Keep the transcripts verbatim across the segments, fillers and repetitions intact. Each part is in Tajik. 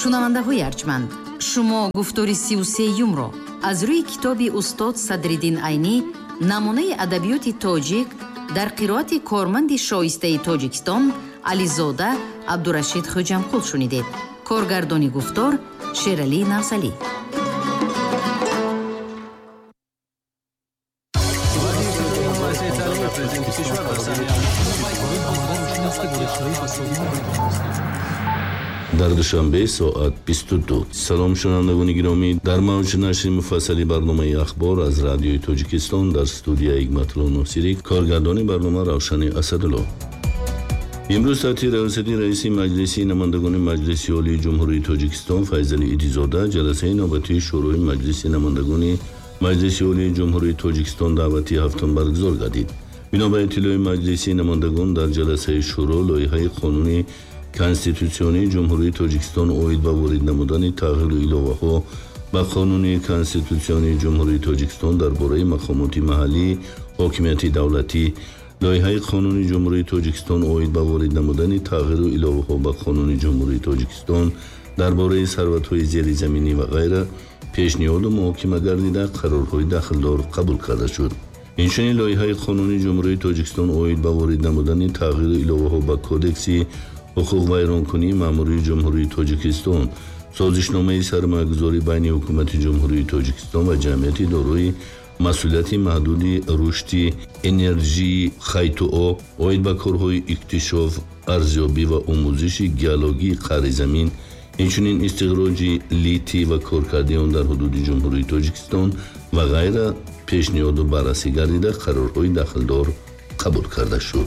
шунавандаҳои арҷманд, шумо гуфтори сию сеюмро аз рӯи китоби устод Садриддин Айнӣ намунаи адабиёти тоҷик дар қироати корманди шоистаи Тоҷикистон Ализода Абдурашид Хоҷамқул шунидед. коргардони гуфтор Шералӣ Навзалӣ. дар душанбе соат бисту ду. салом шунавандагони гиромӣ, дар мавҷи нашри муфассали барномаи ахбор аз радиои Тоҷикистон дар студияи Ҳикматулло Носирӣ, коргардони барнома Равшани Асадулло. имрӯз таҳти раёсати раиси маҷлиси намояндагони Маҷлиси Олии Ҷумҳурии Тоҷикистон Файзали Идизода ҷаласаи навбатии шӯрои Маҷлиси намояндагони Маҷлиси Олии Ҷумҳурии Тоҷикистон даъвати ҳафтум баргузор гардид. бино ба иттилои Маҷлиси намояндагон дар ҷаласаи шӯро лоиҳаи қонуни Конститутсионии Ҷумҳурии Тоҷикистон оид ба ворид намудани тағйиру иловаҳо ба Қонуни Конститутсионии Ҷумҳурии Тоҷикистон дар бораи мақомоти маҳаллӣ, ҳокимияти давлатӣ, лоиҳаи Қонуни Ҷумҳурии Тоҷикистон оид ба ворид намудани тағйиру иловаҳо ба Қонуни Ҷумҳурии Тоҷикистон дар бораи сарватҳои зеризаминӣ ва ғайра пешниҳоду муҳокима гардида қарорҳои дахлдор қабул карда шуд. инчунин лоиҳаи Қонуни Ҷумҳурии Тоҷикистон оид ба ворид намудани тағйиру иловаҳо ба Кодекси ҳуқуқ вайронкунии маъмурии Ҷумҳурии Тоҷикистон, созишномаи сармаягузорӣ байни ҳукумати Ҷумҳурии Тоҷикистон ва ҷамъияти дорои масъулияти маҳдуди рушди энержии хайтуо оид ба корҳои иктишоф, арзёбӣ ва омӯзиши геологии қаъри замин, инчунин истихроҷи литий ва коркарди он дар ҳудуди Ҷумҳурии Тоҷикистон ва ғайра пешниҳоду баррасӣ гардида қарорҳои дахлдор қабул карда шуд.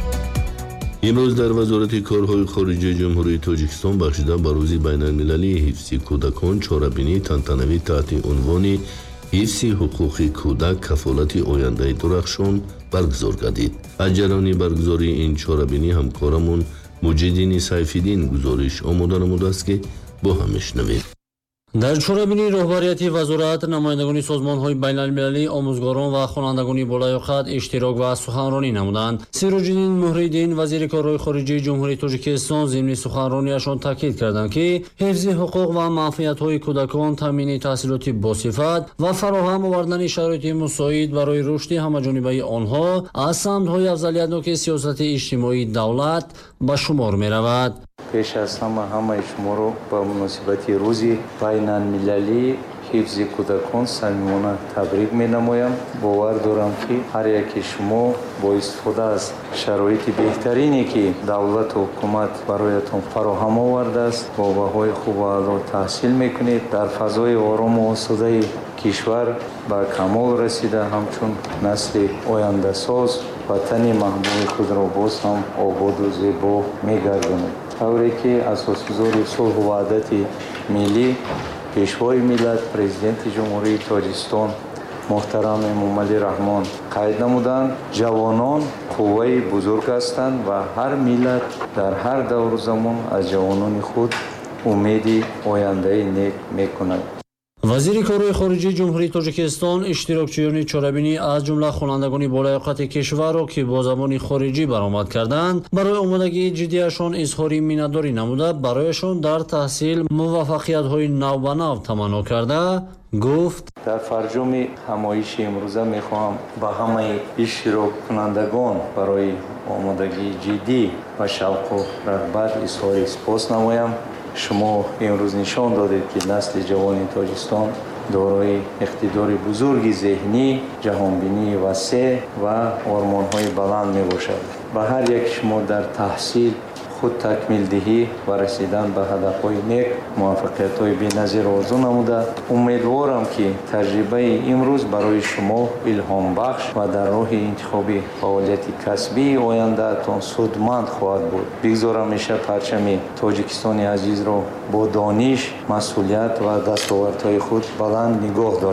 имрӯз дар вазорати корҳои хориҷии Ҷумҳурии Тоҷикистон бахшида ба рӯзи байналмилалии ҳифзи кӯдакон чорабинии тантанавӣ таҳти унвони ҳифзи ҳуқуқи кӯдак кафолати ояндаи дурахшон баргузор гардид. аз ҷараёни баргузории ин чорабинӣ ҳамкорамон Муҷиддини Сайфиддин гузориш омода намудааст ки бо ҳам мешунавем. дар чорабинии роҳбарияти вазорат намояндагони созмонҳои байналмилалӣ, омӯзгорон ва хонандагони болаёқат иштирок ва суханронӣ намуданд. Сироҷиддин Муҳриддин, вазири корҳои хориҷии Ҷумҳурии Тоҷикистон, зимни суханрониашон таъкид карданд, ки ҳифзи ҳуқуқ ва манфиатҳои кӯдакон, таъмини таҳсилоти босифат ва фароҳам овардани шароити мусоид барои рушди ҳамаҷонибаи онҳо аз самтҳои афзалиятноки сиёсати иҷтимоии давлат ба шумор меравад. пеш аз ҳама ҳамаи шуморо ба муносибати рӯзи байналмилалии ҳифзи кӯдакон самимона табрик менамоям. бовар дорам ки ҳар яки шумо бо истифода аз шароити беҳтарине ки давлату ҳукумат бароятон фароҳам овардааст, бо баҳои хубу аъло таҳсил мекунед, дар фазои орому осудаи кишвар ба камол расида ҳамчун насли ояндасоз ватани маҳбуби худро боз ҳам ободу зебо мегардонед. тавре ки асосгузори сулҳу ваҳдати миллӣ, пешвои миллат, президенти Ҷумҳурии Тоҷикистон муҳтарам Эмомалӣ Раҳмон қайд намуданд, ҷавонон қувваи бузург ҳастанд ва ҳар миллат дар ҳар давру замон аз ҷавонони худ умеди ояндаи нек мекунад. вазири корҳои хориҷии Ҷумҳурии Тоҷикистон иштирокчиёни чорабинӣ аз ҷумла хонандагони болаёқати кишварро ки бо забони хориҷӣ баромад карданд, барои омодагии ҷиддиашон изҳори миннатдорӣ намуда, барояшон дар таҳсил муваффақиятҳои навбанав таманно карда гуфт: дар фарҷуми ҳамоиши имрӯза мехоҳам ба ҳамаи иштироккунандагон барои омодагии ҷиддӣ ва шавқу рағбат изҳори сипос намоям. шумо имрӯз нишон додед ки насли ҷавони Тоҷикистон дорои иқтидори бузурги зеҳнӣ, ҷаҳонбинии васеъ ва ормонҳои баланд мебошад. ба ҳар яки шумо дар таҳсил худ такмилдиҳӣ ва расидан ба ҳадафҳои нек муваффақиятҳои беназир орзу намуда, умедворам ки таҷрибаи имрӯз барои шумо илҳомбахш ва дар роҳи интихоби фаъолияти касбии ояндаатон судманд хоҳад буд. бигзорам меша парчами Тоҷикистони азизро бо дониш, масъулият ва дастовардҳои худ баланд нигоҳ доред.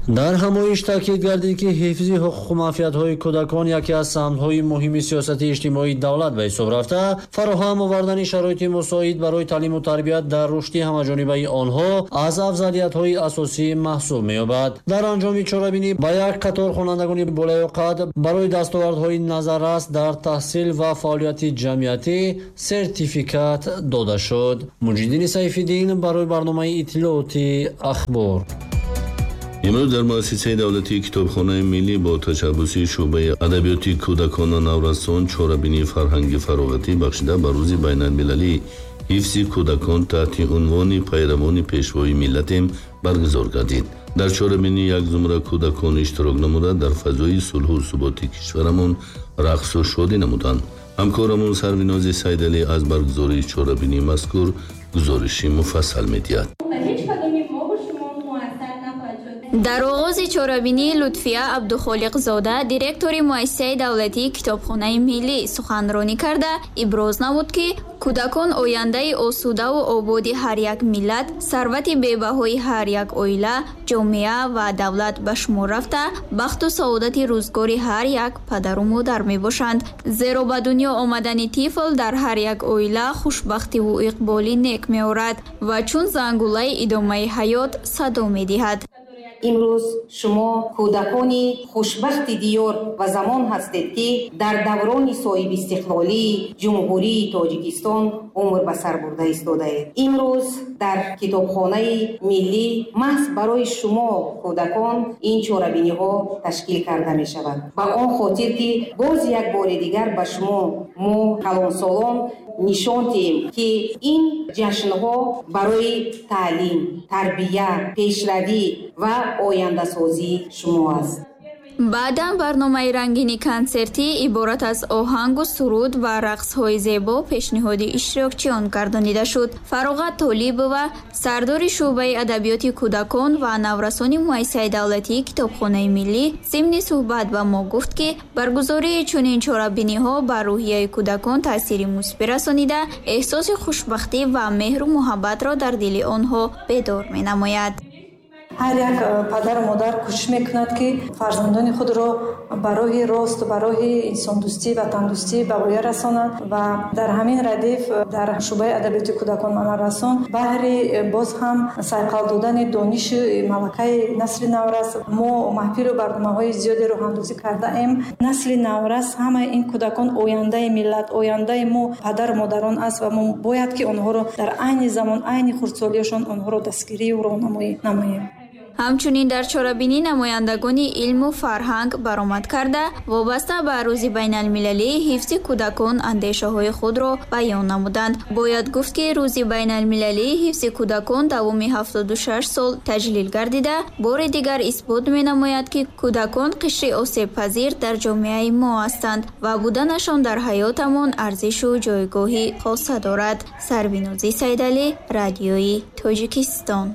дар ҳамоиш таъкид гардид ки ҳифзи ҳуқуқу манфиатҳои кӯдакон яке аз самтҳои муҳими сиёсати иҷтимоии давлат ба ҳисоб рафта, фароҳам овардани шароити мусоид барои таълиму тарбият дар рушди ҳамаҷонибаи онҳо аз афзалиятҳои асосӣ маҳсуб меёбад. дар анҷоми чорабинӣ ба як қатор хонандагони болаёқад барои дастовардҳои назаррас дар таҳсил ва фаъолияти ҷамъиятӣ сертификат дода шуд. Муҷиддини Сайфиддин барои барномаи иттилооти ахбор. имрӯз дар муассисаи давлатии китобхонаи миллӣ бо ташаббуси шуъбаи адабиёти кӯдакону наврасон чорабинии фарҳанги фароғатӣ бахшида ба рӯзи байналмилалии ҳифзи кӯдакон таҳти унвони пайравони пешвои миллатем баргузор гардид. дар чорабинӣ як зумра кӯдакон иштирок намуда дар фазои сулҳу суботи кишварамон рақсу шодӣ намуданд. ҳамкорамон Сарвинози Сайдалӣ аз баргузории чорабинии мазкур гузориши муфассал медиҳад. дар оғози чорабинӣ Лутфия Абдухолиқзода, директори муассисаи давлатии китобхонаи миллӣ суханронӣ карда, иброз намуд, ки кӯдакон ояндаи осудаву ободи ҳар як миллат, сарвати бебаҳои ҳар як оила, ҷомеа ва давлат ба шумор рафта, бахту саодати рӯзгори ҳар як падару модар мебошанд. зеро ба дунё омадани тифл дар ҳар як оила хушбахтиву иқболи нек меорад ва чун зангулаи идомаи ҳаёт садо медиҳад. имрӯз шумо кӯдакони хушбахти диёр ва замон ҳастед, ки дар даврони соҳибистиқлолии ҷумҳурии Тоҷикистон умр ба сар бурда истодаед. имрӯз дар китобхонаи миллӣ маҳз барои шумо кӯдакон ин чорабиниҳо ташкил карда мешавад. ба он хотир, ки боз як бори дигар ба шумо мо калонсолон нишон диҳем, ки ин ҷашнҳо барои таълим, тарбия, пешравӣ ва ояндасозии шумо аст. баъдан барномаи рангини консертӣ иборат аз оҳангу суруд ва рақсҳои зебо пешниҳоди иштирокчиён гардонида шуд. Фароғат Толибова, сардори шуъбаи адабиёти кӯдакон ва наврасони муассисаи давлатии китобхонаи миллӣ, зимни суҳбат ба мо гуфт, ки баргузории чунин чорабиниҳо ба рӯҳияи кӯдакон таъсири мусбит расонида, эҳсоси хушбахтӣ ва меҳру муҳаббатро дар дили онҳо бедор менамояд. ҳар як падару модар кӯшиш мекунад, ки фарзандони худро ба роҳи рост, ба роҳи инсондӯстӣ, ватандӯстӣ ба воя расонад ва дар ҳамин радиф дар шуъбаи адабиёти кӯдакон ва наврасон баҳри боз ҳам сайқал додани дониши малакаи насли наврас мо маҳфилу барномаҳои зиёде роҳандозӣ кардаем. насли наврас ҳамаи ин кӯдакон ояндаи миллат, ояндаи мо падару модарон аст ва мо бояд, ки онҳоро дар айни замон, айни хурдсолиашон онҳоро дастгирию роҳнамоӣ намоем. ҳамчунин дар чорабинӣ намояндагони илму фарҳанг баромад карда, вобаста ба рӯзи байналмилалии ҳифзи кӯдакон андешаҳои худро баён намуданд. бояд гуфт, ки рӯзи байналмилалии ҳифзи кӯдакон давоми ҳафтоду шаш сол таҷлил гардида, бори дигар исбот менамояд, ки кӯдакон қишри осебпазир дар ҷомеаи мо ҳастанд ва буданашон дар ҳаётамон арзишу ҷойгоҳи хоса дорад. Сарвинозӣ Сайдалӣ, Радиои Тоҷикистон.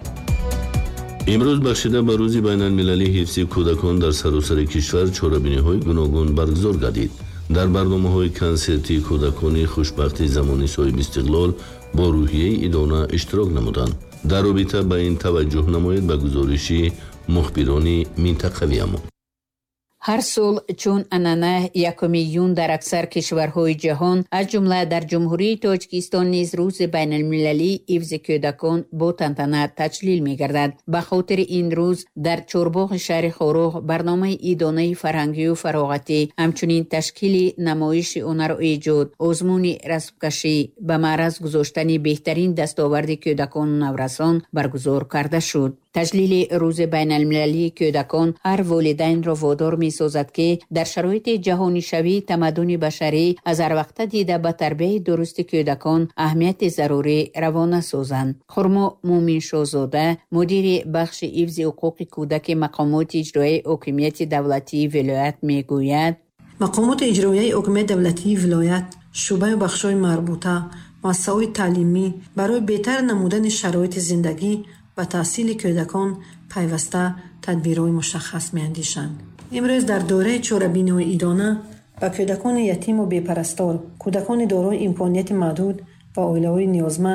имрӯз бахшида ба рӯзи байналмилалии ҳифзи кӯдакон дар саросари кишвар чорабиниҳои гуногун баргузор гардид. дар барномаҳои консерти кӯдакони хушбахти замони соҳибистиқлол бо рӯҳияи идона иштирок намуданд. дар робита ба ин таваҷҷӯҳ намоед ба гузориши мухбирони минтақавиамон. ҳар сол чун анъана якуми июн дар аксар кишварҳои ҷаҳон, аз ҷумла дар ҷумҳурии Тоҷикистон низ рӯзи байналмилалии ҳифзи кӯдакон бо тантана таҷлил мегардад. ба хотири ин рӯз дар чорбоғи шаҳри Хоруғ барномаи идонаи фарҳангию фароғатӣ, ҳамчунин ташкили намоиши ҳунару эҷод, озмуни расмкашӣ, ба маъраз гузоштани беҳтарин дастоварди кӯдакону наврасон баргузор карда шуд. таҷлили рӯзи байналмилалии кӯдакон ҳар волидайнро водор месозад, ки дар шароити ҷаҳонишавии тамаддуни башарӣ аз ҳарвақта дида ба тарбияи дурусти кӯдакон аҳамияти зарурӣ равона созанд. Хурмо Муъминшоҳзода, мудири бахши ҳифзи ҳуқуқи кӯдаки мақомоти иҷроияи ҳокимияти давлатии вилоят мегӯяд: мақомоти иҷроияи ҳокимияти давлатии вилоят, шӯъбаи бахшҳои марбута, муассисаҳои таълимӣ барои беҳтар намудани шароити зиндагӣ ва таҳсили кӯдакон пайваста тадбирҳои мушаххас меандешанд. имрӯз дар дораи чорабиниҳои идона ба кӯдакони ятиму бепарастор, кӯдакони дорои имконияти маҳдуд ва оилаҳои ниёзманд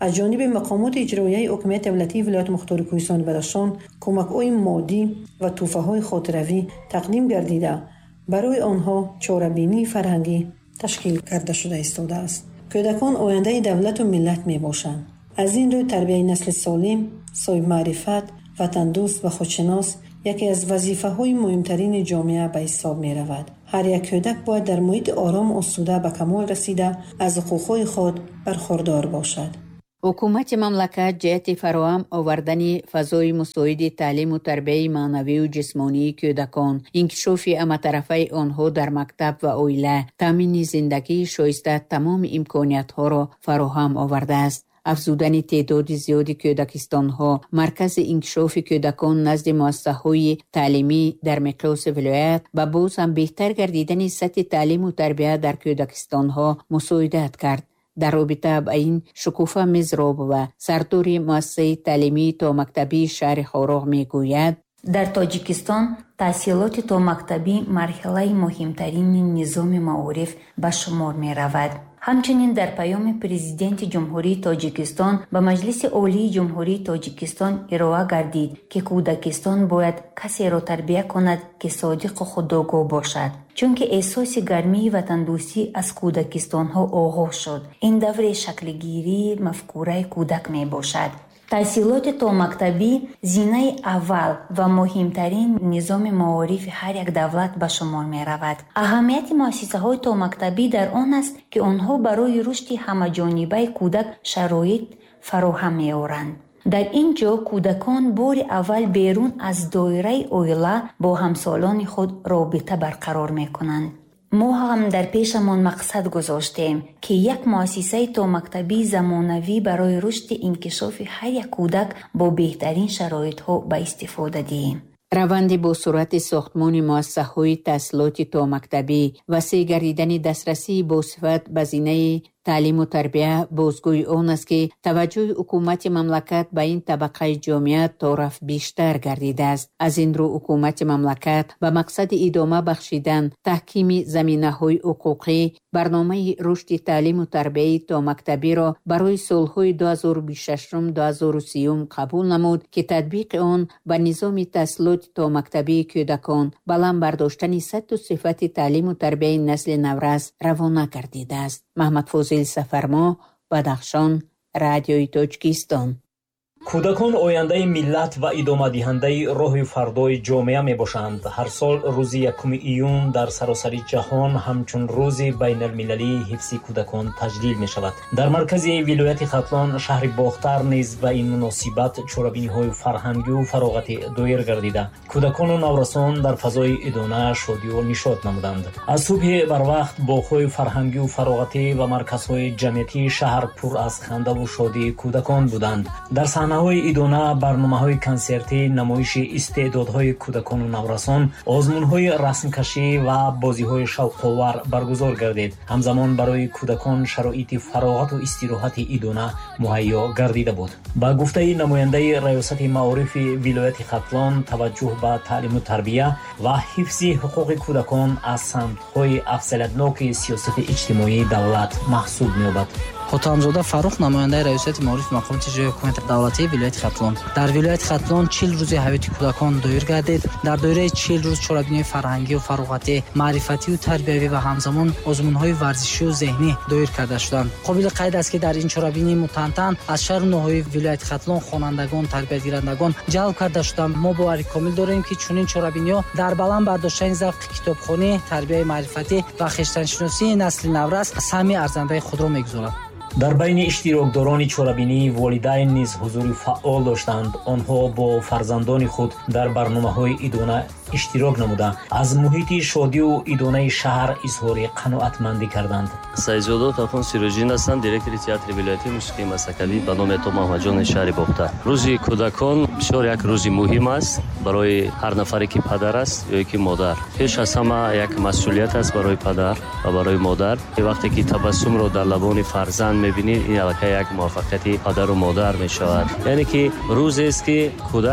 аз ҷониби мақомоти иҷроияи ҳокимияти давлатии вилояти мухтори кӯҳистони бадахшон кӯмакҳои моддӣ ва тӯҳфаҳои хотиравӣ тақдим гардида барои онҳо чорабинии фарҳангӣ ташкил карда шуда истодааст. кӯдакон ояндаи давлату миллат мебошанд. аз ин рӯй тарбияи насли солим, соҳибмаърифат, ватандӯст ва худшинос яке аз вазифаҳои муҳимтарини ҷомеа ба ҳисоб меравад. ҳар як кӯдак бояд дар муҳити ором осуда ба камол расида аз ҳуқуқҳои худ бархурдор бошад. ҳукумати мамлакат ҷиҳати фароҳам овардани фазои мусоиди таълиму тарбияи маънавию ҷисмонии кӯдакон, инкишофи ҳаматарафаи онҳо дар мактаб ва оила, таъмини зиндагии шоиста тамоми имкониятҳоро фароҳам овардааст. афзудани теъдоди зиёди кӯдакистонҳо, маркази инкишофи кӯдакон назди муассисаҳои таълимӣ дар миқёси вилоят ба боз ҳам беҳтар гардидани сатҳи таълиму тарбия дар кӯдакистонҳо мусоидат кард. дар робита ба ин Шукуфа Мизробова, сардори муассисаи таълимии томактабии шаҳри Хорогъ мегӯяд: дар Тоҷикистон таҳсилоти томактабӣ марҳилаи муҳимтарини низоми маориф ба шумор меравад. ҳамчунин дар паёми президенти ҷумҳурии Тоҷикистон ба Маҷлиси Олии Ҷумҳурии Тоҷикистон ироа гардид, ки кӯдакистон бояд касеро тарбия кунад, ки содиқу худогоҳ бошад. чунки эҳсоси гармии ватандӯстӣ аз кӯдакистонҳо оғоз шуд. ин даври шаклигирии мафкураи кӯдак мебошад. таҳсилоти томактабӣ зинаи аввал ва муҳимтарин низоми маорифи ҳар як давлат ба шумор меравад. аҳамияти муассисаҳои томактабӣ дар он аст, ки онҳо барои рушди ҳамаҷонибаи кӯдак шароит фароҳам меоранд. дар ин ҷо кӯдакон бори аввал берун аз доираи оила бо ҳамсолони худ робита барқарор мекунанд. мо ҳам дар пешамон мақсад гузоштем, ки як муассисаи томактабии замонавӣ барои рушди инкишофи ҳар як кӯдак бо беҳтарин шароитҳо ба истифода диҳем. раванди бо суръати сохтмони муассисаҳои таҳсилоти томактабӣ, васеъ гардидани дастрасии босифат ба зинаи таълиму тарбия бозгӯи он аст, ки таваҷҷӯҳи ҳукумати мамлакат ба ин табақаи ҷомеа то рафт бештар гардидааст. аз ин рӯ ҳукумати мамлакат ба мақсади идома бахшидан таҳкими заминаҳои ҳуқуқӣ барномаи рушди таълиму тарбияи томактабиро барои солҳои ду ҳазору бисту шашум - ду ҳазору сиюм қабул намуд, ки татбиқи он ба низоми таҳсилоти томактабии кӯдакон баланд бардоштани сатҳу сифати таълиму тарбияи насли наврас равона гардидааст. Маҳмадфозил Сафармо, Бадахшон, Радиои Тоҷикистон. кӯдакон ояндаи миллат ва идомадиҳандаи роҳи фардои ҷомеа мебошанд. ҳар сол рӯзи якуми июн дар саросари ҷаҳон ҳамчун рӯзи байналмилалии ҳифзи кӯдакон таҷлил мешавад. дар маркази вилояти Хатлон, шаҳри Бохтар низ ба ин муносибат чорабиниҳои фарҳангию фароғатӣ доир гардида, кӯдакону наврасон дар фазои идона шодию нишод намуданд. аз субҳи барвақт боғҳои фарҳангию фароғатӣ ва марказҳои ҷамъиятии шаҳр пур аз хандаву шодии кӯдакон буданд. дар саҳнаҳои идона, барномаҳои консертӣ, намоиши истеъдодҳои кӯдакону наврасон, озмунҳои расмкашӣ ва бозиҳои шавқовар баргузор гардид. ҳамзамон барои кӯдакон шароити фароғату истироҳати идона муҳайё гардида буд. ба гуфтаи намояндаи раёсати маорифи вилояти Хатлон, таваҷҷӯҳ ба таълиму тарбия ва ҳифзи ҳуқуқи кӯдакон аз самтҳои афзалиятноки сиёсати иҷтимоии давлат маҳсуб меёбад. ҳотамзода Фарух, намояндаи раёсати маорифи мақомоти иҷроии ҳукумати давлатии вилояти Хатлон. дар вилояти Хатлон чил рӯзи ҳаёти кӯдакон доир гардид. дар доираи чил рӯз чорабиниҳои фарҳангию фароғатӣ, маърифатию тарбиявӣ ва ҳамзамон озмунҳои варзишию зеҳнӣ доир карда шуданд. қобили қайд аст, ки дар ин чорабинии мутантан аз шаҳру ноҳияи вилояти Хатлон хонандагон, тарбиятгирандагон ҷалб карда шуданд. мо бовари комил дорем, ки чунин чорабиниҳо дар баланд бардоштани завқи китобхонӣ, тарбияи маърифатӣ ва хештаншиносии насли наврас саҳми арзандаи худро мегузорад. дар байни иштирокдорони чорабинӣ волидайн низ ҳузури фаъол доштанд. онҳо бо фарзандони худ дар барномаҳои идона иштирок намуда, аз муҳити шодию идонаи шаҳр изҳори қаноатмандӣ карданд. Саидзода Тафон Сироҷин ҳастанд, директори театри вилоятии мусиқии масакавӣ ба номи То Маҳмаҷони шаҳри Бохтар. рӯзи кӯдакон бисёр як рӯзи муҳим аст барои ҳар нафаре ки падар аст ё ки модар. пеш аз ҳама як масъулият аст барои падар ва барои модар. вақте ки табассумро дар лабони фарзанд мебинӣ, ин аллакай як муваффақияти падару модар мешавад. яъне ки рӯзест ки кӯдак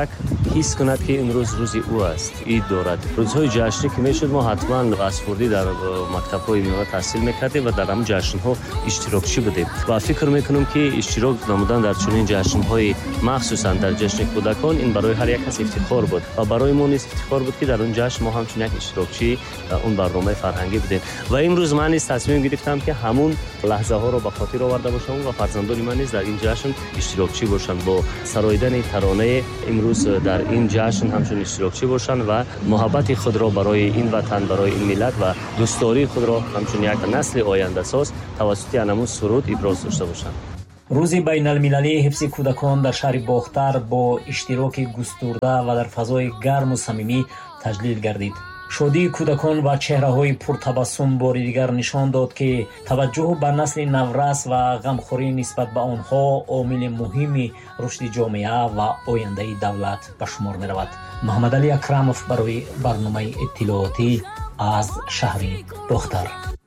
ҳис кунад ки имрӯз рӯзи ӯ аст, ид дорад. рӯзҳои ҷашнӣ ки мешуд мо ҳатман аз хурдӣ дар мактабҳои миллат таҳсил мекардем ва дар ҳамон ҷашнҳо иштирокчӣ будем ва фикр мекунам ки иштирок намудан дар чунин ҷашнҳои махсусан дар ҷашни кӯдакон ин барои ҳар як кас ифтихор буд ва барои мо низ ифтихор буд ки дар он ҷашн мо ҳамчун як иштирокчӣ он барномаи фарҳангӣ будем ва имрӯз ман низ тасмим гирифтам ки ҳамун лаҳзаҳоро ба хотир оварда бошам ва фарзандони ман низ дар ин ҷашн иштирокчӣ бошанд, бо сароидани таронае имрӯз дар ин ҷашн ҳамчун иштирокчӣ бошанд ва муҳаббати худро барои ин ватан, барои ин миллат ва дӯстдории худро ҳамчун як насли ояндасоз тавассути анамун суруд иброз дошта бошанд. рӯзи байналмилалии ҳифзи кӯдакон дар шаҳри бохтар бо иштироки густурда ва дар фазои гарму самимӣ таҷлил гардид. шодии кӯдакон ва чеҳраҳои пуртабассум бори дигар нишон дод ки таваҷҷӯҳ ба насли наврас ва ғамхорӣ нисбат ба онҳо омили муҳими рушди ҷомеа ва ояндаи давлат ба шумор меравад. муҳаммадалӣ акрамов барои барномаи иттилоотӣ аз шаҳри бохтар.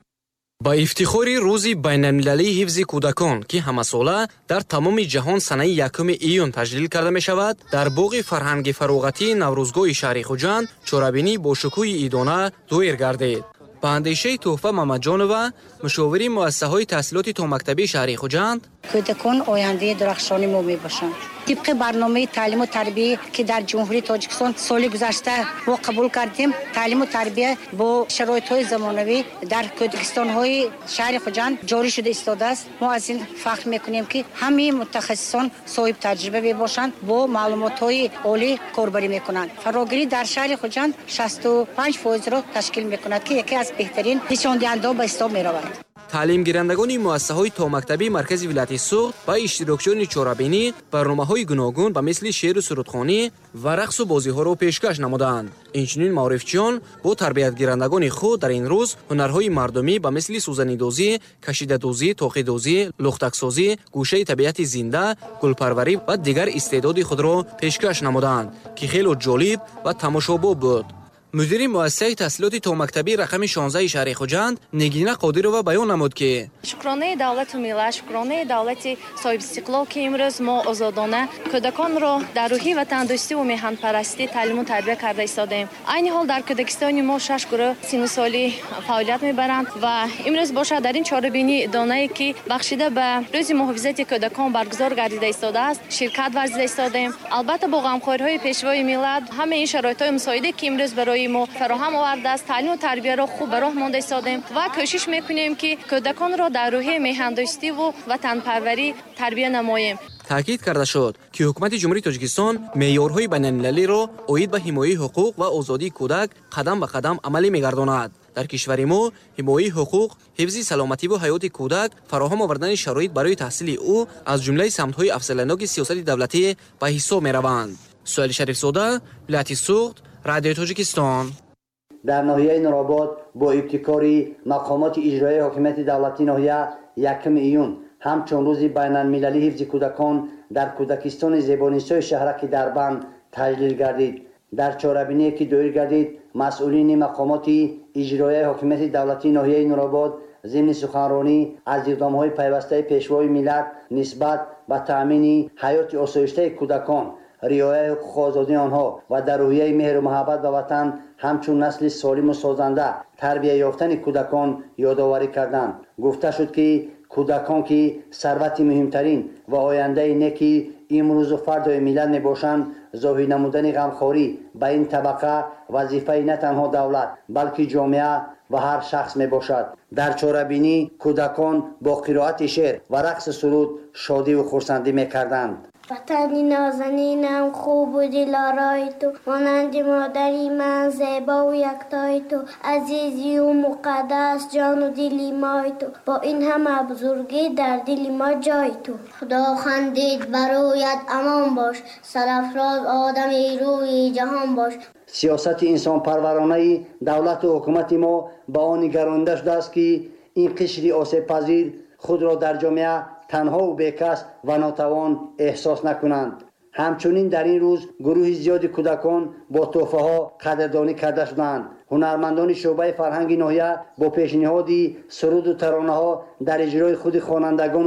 ба ифтихори рӯзи байналмилалии ҳифзи кӯдакон ки ҳамасола дар тамоми ҷаҳон санаи якуми июн таҷлил карда мешавад, дар боғи фарҳанги фароғатии наврӯзгоҳи шаҳри Хуҷанд чорабинӣ бо шукӯҳи идона дуэр гардид. ба андешаи Туҳфа Мамаҷонова, мушовири муассисаҳои таҳсилоти томактабии шаҳри Хуҷанд: кӯдакон ояндаи дурахшони мо мебошанд. طبق برنامه تعلیم و تربیه که در جمهوری تاجیکستان سال گذشته ما قبول کردیم، تعلیم و تربیه با شرایط‌های زمانوی در کردستان‌های شهر خوجند جاری شده ایستاده است. ما از این فخر می‌کنیم که همه متخصصان صاحب تجربه باشند، با معلومات‌های عالی کاربری می‌کنند. فراگیری در شهر خوجند شصت و پنج درصد را تشکیل می‌کند که یکی از بهترین نشاندهنده به حساب می‌رود. таълимгирандагони муассисаҳои томактабии маркази вилояти Суғд ва иштирокчиёни чорабинӣ барномаҳои гуногун ба мисли шеъру сурудхонӣ ва рақсу бозиҳоро пешкаш намуданд. инчунин маърифчиён бо тарбиятгирандагони худ дар ин рӯз ҳунарҳои мардумӣ ба мисли сӯзанидозӣ, кашидадозӣ, тоқидозӣ, лухтаксозӣ, гӯшаи табиати зинда, гулпарварӣ ва дигар истеъдоди худро пешкаш намуданд, ки хело ҷолиб ва тамошобоб буд. мудири муассисаи таҳсилоти томактабии рақами шонздаҳи шаҳри Хуҷанд Нигина Қодирова баён намуд ки шукронаи давлату миллат, шукронаи давлати соҳибистиқлол ки имрӯз мо озодона кӯдаконро дар рӯҳӣ ватандӯстӣ ва меҳанпарастӣ таълиму тарбия карда истодем. айни ҳол дар кӯдакистони мо шаш гурӯҳ синну солӣ фаъолият мебаранд ва имрӯз бошад дар ин чорабинии донае ки бахшида ба рӯзи муҳофизати кӯдакон баргузор гардида истодаст ширкат варзида истодем. албатта бо ғамхориҳои пешвои миллат ҳамаи ин шароитҳои мусоиде ки имрӯз барои мо фароҳам оварда аст, таълиму тарбияро хуб ба роҳ монда истодем ва кӯшиш мекунем ки кӯдаконро дар рӯҳи меҳандӯстӣ ва ватанпарварӣ тарбия намоем. таъкид карда шуд ки ҳукумати ҷумҳурии Тоҷикистон меъёрҳои байналмилалиро оид ба ҳимояи ҳуқуқ ва озодии кӯдак қадам ба қадам амалӣ мегардонад. дар кишвари мо ҳимояи ҳуқуқ, ҳифзи саломатӣ ва ҳаёти кӯдак, фароҳам овардани шароит барои таҳсили ӯ аз ҷумлаи самтҳои афзаланоки сиёсати давлатӣ ба ҳисоб мераванд. Суайли Шарифзода, вилояти Суғд, Радиои Тоҷикистон. در ناحیه نورآباد با ابتکاری مقامات اجرایی حاکمیت دولتی ناحیه یکم ایون همچون روز بین المللی حفظ کودکان در کودکستان زیبانیسای شهرک دربند تجلیل گردید. در چاره‌بینی که دایر گردید مسئولین مقامات اجرایی حاکمیت دولتی ناحیه نورآباد ضمن سخنرانی از اقدام‌های پیوسته پیشوای ملت نسبت به تأمین حیات آسایشته کودکان، رعایت حقوق آزادی آنها و در روحیه مهر و محبت به وطن همچون نسل سالم و سازنده تربیت یافتن کودکان یادآوری کردند. گفته شد که کودکان که ثروت مهمترین و آینده نیکی امروز و فردا ملت میباشند، ظاهر نمودن غمخواری به این طبقه وظیفه نه تنها دولت بلکه جامعه و هر شخص میباشد. در چاره‌بینی کودکان با قرائت شعر و رقص سرود شادی و خرسندی میکردند. وطنی نازنینم خوب و دلارای تو، مانند مادری من زیبا و یکتای تو، عزیزی و مقدس جان و دلی مای تو، با این همه بزرگی در دل ما جای تو. خدا خندید برایت امان باش، سرافراز آدمی روی جهان باش. سیاست انسان پرورانه دولت و حکومت ما به آن گرانده شده است که این قشر آسیب پذیر خود را در جامعه تنها و بیکس و ناتوان احساس نکنند. همچنین در این روز گروه زیادی کودکان با تحفه ها قدردانی کرده شدند. هنرمندان شعبه فرهنگ ناحیه با پیشنهادی سرود و ترانه ها در اجرای خود خوانندگان و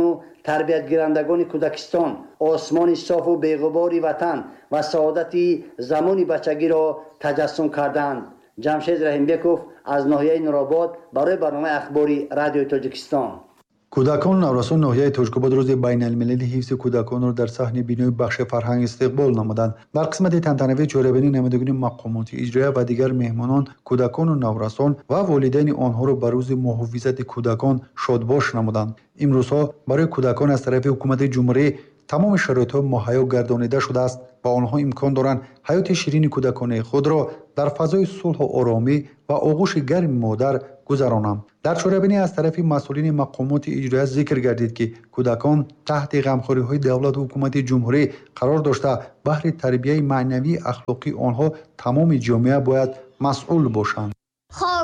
тарбиятгирандагони кӯдакистон осмони софу беғубори ватан ва саодати замони бачагиро таҷассум карданд. ҷамшед раҳимбеков аз ноҳияи нуробод барои барномаи ахбори радиои Тоҷикистон. кӯдакон наврасон ноҳияи Тоҷикобод рӯзи байналмилалии ҳифзи кӯдаконро дар саҳни бинои бахши фарҳанг истиқбол намуданд. дар қисмати тантанавии чорабинӣ намоядагони мақомоти иҷроия ва дигар меҳмонон кӯдакону наврасон ва волидайни онҳоро ба рӯзи муҳофизати кӯдакон шодбош намуданд. имрӯзҳо барои кӯдакон аз тарафи ҳукумати ҷумҳурӣ тамоми шароитҳо муҳайё гардонида шудааст ва онҳо имкон доранд ҳаёти ширини кӯдаконаи худро дар фазои сулҳу оромӣ ва оғӯши гарми модар гузаронанд. дар чорабинӣ аз тарафи масъулини мақомоти иҷроия зикр гардид ки кӯдакон таҳти ғамхориҳои давлату ҳукумати ҷумҳурӣ қарор дошта баҳри тарбияи маънавии ахлоқии онҳо тамоми ҷомеа бояд масъул бошанд. خب